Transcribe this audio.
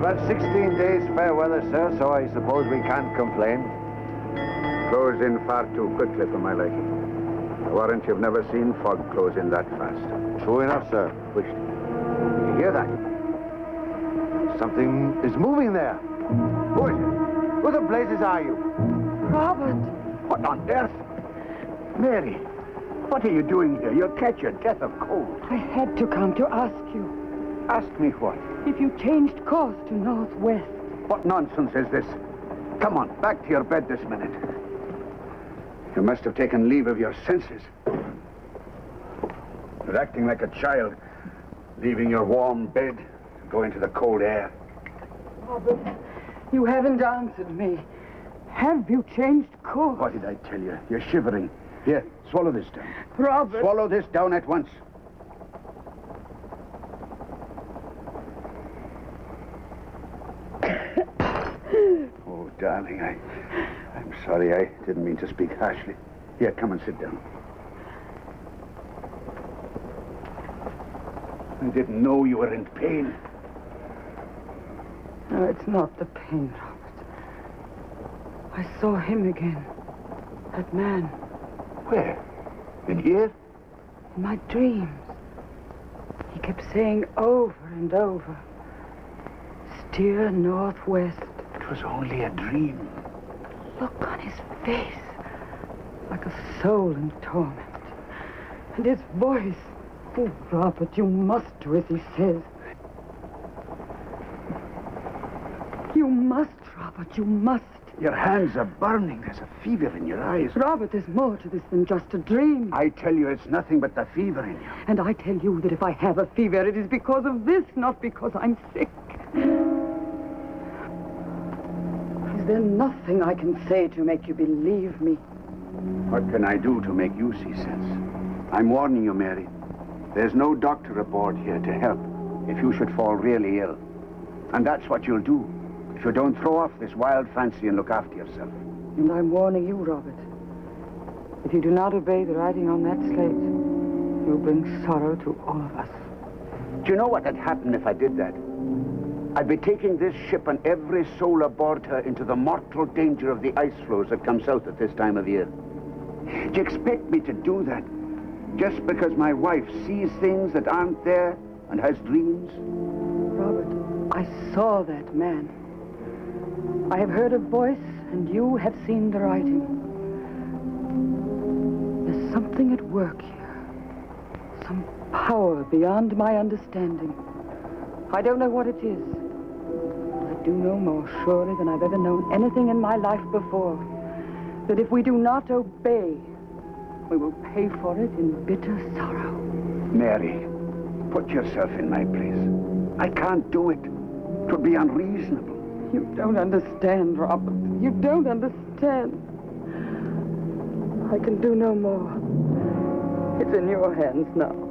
had 16 days fair weather, sir, so I suppose we can't complain. Close in far too quickly for my liking. I warrant you've never seen fog close in that fast. True enough, sir. Wished. You hear that? Something is moving there. Who is it? Who the blazes are you? Robert! What on earth? Mary, what are you doing here? You'll catch your death of cold. I had to come to ask you Ask me what? if you changed course to northwest. What nonsense is this? Come on, back to your bed this minute. You must have taken leave of your senses. You're acting like a child, leaving your warm bed to go into the cold air. Robert, you haven't answered me. Have you changed course? What did I tell you? You're shivering. Here, swallow this down. Robert! Swallow this down at once. Oh, darling, I'm sorry. I didn't mean to speak harshly. Here, come and sit down. I didn't know you were in pain. No, it's not the pain, Robert. I saw him again. That man. Where? In here? In my dreams. He kept saying over and over, steer northwest. It was only a dream. Look on his face, like a soul in torment. And his voice. Oh, Robert, you must do as he says. You must, Robert, you must. Your hands are burning. There's a fever in your eyes. Robert, there's more to this than just a dream. I tell you, it's nothing but the fever in you. And I tell you that if I have a fever, it is because of this, not because I'm sick. Is there nothing I can say to make you believe me? What can I do to make you see sense? I'm warning you, Mary. There's no doctor aboard here to help if you should fall really ill. And that's what you'll do if you don't throw off this wild fancy and look after yourself. And I'm warning you, Robert. If you do not obey the writing on that slate, you'll bring sorrow to all of us. Do you know what would happen if I did that? I'd be taking this ship and every soul aboard her into the mortal danger of the ice floes that come south at this time of year. Do you expect me to do that just because my wife sees things that aren't there and has dreams? Robert, I saw that man. I have heard a voice, and you have seen the writing. There's something at work here. Some power beyond my understanding. I don't know what it is. But I do know more surely than I've ever known anything in my life before. That if we do not obey, we will pay for it in bitter sorrow. Mary, put yourself in my place. I can't do it. It would be unreasonable. You don't understand, Robert. You don't understand. I can do no more. It's in your hands now.